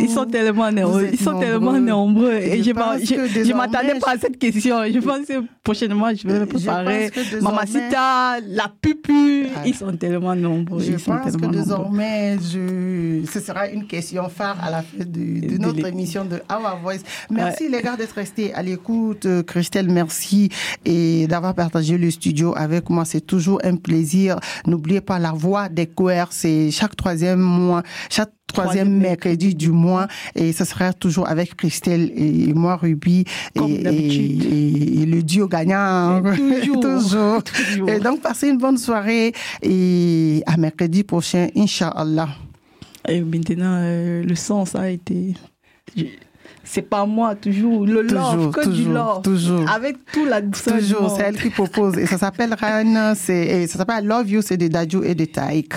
Ils sont tellement nombreux. Et je m'attendais pas à cette question. Je pense que prochainement, je vais me préparer. Mamacita, la Pupu, ils sont tellement nombreux. Je pense que désormais, ce sera une question phare à la fin de notre émission de Our Voice. Merci les gars d'être restés à l'écoute. Christelle, merci et d'avoir partagé le studio avec moi. C'est toujours un plaisir. N'oubliez pas la voix des coeurs. C'est chaque troisième mercredi du mois et ce sera toujours avec Christelle et moi, Ruby et le duo gagnant. Toujours. Et donc, passez une bonne soirée et à mercredi prochain, Inch'Allah. Et maintenant, le son, ça a été... C'est pas moi, toujours. Le love, que du love. Toujours. Avec tout la douceur. Toujours, c'est elle qui propose. Et ça s'appelle Ryan, ça s'appelle Love You, c'est de Dadju et de Taïk.